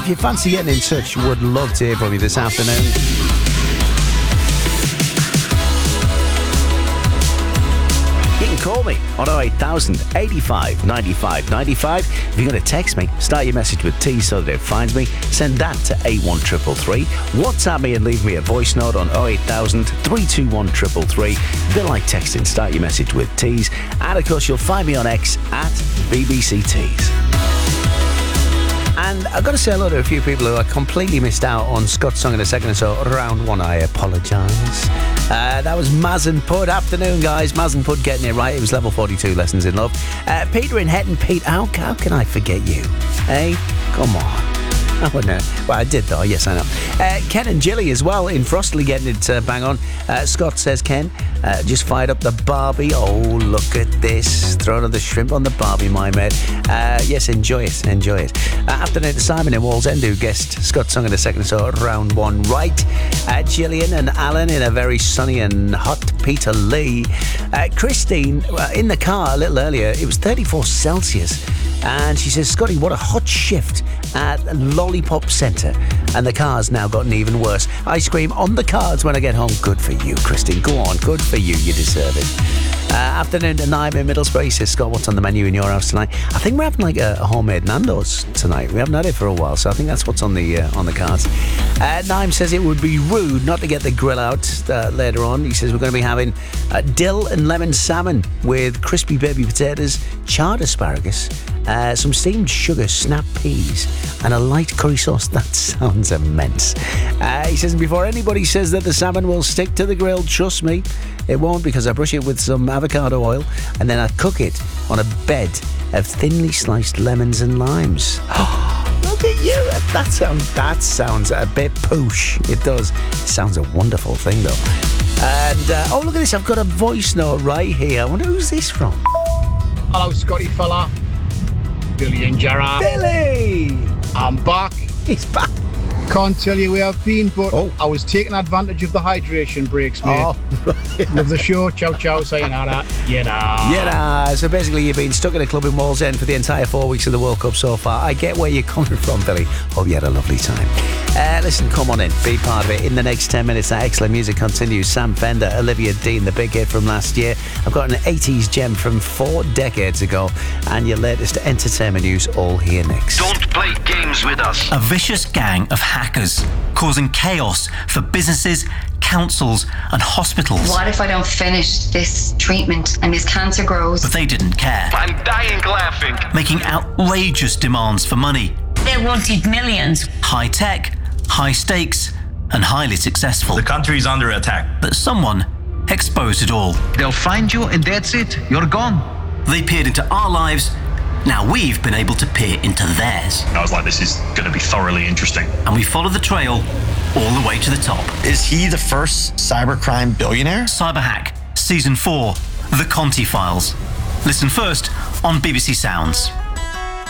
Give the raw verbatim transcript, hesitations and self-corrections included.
if you fancy getting in touch, would love to hear from you this afternoon. You can call me on oh eight thousand, eighty-five, ninety-five, ninety-five. If you're going to text me, start your message with T so that it finds me. Send that to eight one three three three. WhatsApp me and leave me a voice note on oh eight thousand, three two one three three three. Bit like texting, start your message with T's. And of course, you'll find me on X at B B C Tees. And I've got to say hello to a few people who I completely missed out on Scott's song in a second, so round one, I apologise. Uh, that was Maz and Pud. Afternoon, guys. Maz and Pud getting it right. It was level forty-two, Lessons in Love. Uh, Peter in Hetton. Pete, how, how can I forget you? Hey, come on. Oh, no. Well, I did, though. Yes, I know. Uh, Ken and Jilly as well in Frostly getting it uh, bang on. Uh, Scott says, Ken, uh, just fired up the Barbie. Oh, look at this. Throw another shrimp on the Barbie, my mate. Uh, yes, enjoy it. Enjoy it. Uh, afternoon to Simon in Wallsend, who guessed Scott's song in a second, so round one right. Uh, Gillian and Alan in a very sunny and hot Peter Lee. Uh, Christine uh, in the car a little earlier. It was thirty-four Celsius. And she says, Scotty, what a hot shift at Lollipop Centre. And the car's now gotten even worse. Ice cream on the cards when I get home. Good for you, Christine. Go on. Good for you. You deserve it. Uh, afternoon to Naim in Middlesbrough. He says, Scott, what's on the menu in your house tonight? I think we're having like a, a homemade Nando's tonight. We haven't had it for a while, so I think that's what's on the uh, on the cards. Uh, Naim says it would be rude not to get the grill out uh, later on. He says we're going to be having uh, dill and lemon salmon with crispy baby potatoes, charred asparagus, uh, some steamed sugar, snap peas, and a light curry sauce. That sounds immense. Uh, he says, before anybody says that the salmon will stick to the grill, trust me, it won't, because I brush it with some avocado oil and then I cook it on a bed of thinly sliced lemons and limes. Look at you. That sounds, that sounds a bit poosh. It does. It sounds a wonderful thing, though. And, uh, oh, look at this. I've got a voice note right here. I wonder who's this from? Hello, Scotty fella. Billy and Gerard. Billy! I'm back. He's back. Can't tell you where I've been, but oh. I was taking advantage of the hydration breaks, mate. Oh, right. Love the show. Ciao, ciao, sayonara. Yeah, yeah. So basically, you've been stuck in a club in Wallsend for the entire four weeks of the World Cup so far. I get where you're coming from, Billy. Hope you had a lovely time. Uh, listen, come on in. Be part of it. In the next ten minutes, that excellent music continues. Sam Fender, Olivia Dean, the big hit from last year. I've got an eighties gem from four decades ago. And your latest entertainment news all here next. Don't play games with us. A vicious gang of hackers causing chaos for businesses, councils and hospitals. What if I don't finish this treatment and this cancer grows? But they didn't care. I'm dying laughing. Making outrageous demands for money. They wanted millions. High tech, high stakes and highly successful. The country is under attack. But someone exposed it all. They'll find you and that's it. You're gone. They peered into our lives. Now we've been able to peer into theirs. I was like, this is going to be thoroughly interesting. And we followed the trail all the way to the top. Is he the first cybercrime billionaire? Cyberhack, Season four, The Conti Files. Listen first on B B C Sounds.